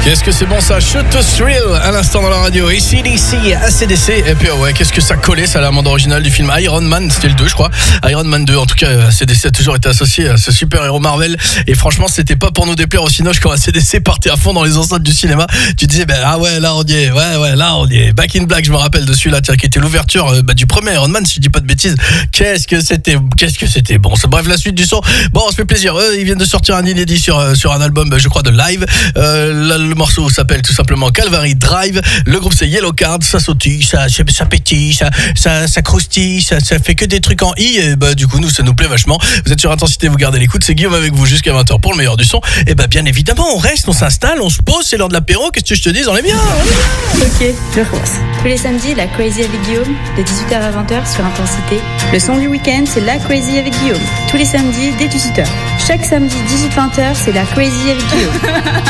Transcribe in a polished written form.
Qu'est-ce que c'est bon ça, Shoot to Thrill à l'instant dans la radio, AC/DC, ACDC, et puis ouais, qu'est-ce que ça collait, ça, la bande originale du film Iron Man, c'était le 2 je crois, Iron Man 2, en tout cas ACDC a toujours été associé à ce super-héros Marvel, et franchement c'était pas pour nous déplaire au cinoche quand ACDC partait à fond dans les enceintes du cinéma, tu disais ah ouais là on y est, là on y est, Back in Black je me rappelle de celui-là, tiens, qui était l'ouverture du premier Iron Man si je dis pas de bêtises, qu'est-ce que c'était bon, bref la suite du son, bon on se fait plaisir, ils viennent de sortir un inédit sur un album je crois de live, le morceau s'appelle tout simplement Calvary Drive, le groupe c'est Yellow Card, ça sautille, ça pétille, ça croustille, ça fait que des trucs en i, et du coup ça nous plaît vachement. Vous êtes sur Intensité, vous gardez l'écoute, c'est Guillaume avec vous jusqu'à 20h pour le meilleur du son, et bien évidemment on reste, on s'installe, on se pose, c'est l'heure de l'apéro, qu'est-ce que je te dis, on est bien. Ok, je recommence. Tous les samedis, la Crazy avec Guillaume, de 18h à 20h sur Intensité. Le son du week-end, c'est la Crazy avec Guillaume. Tous les samedis, dès 18h. Chaque samedi, 18-20h, c'est la Crazy avec Guillaume.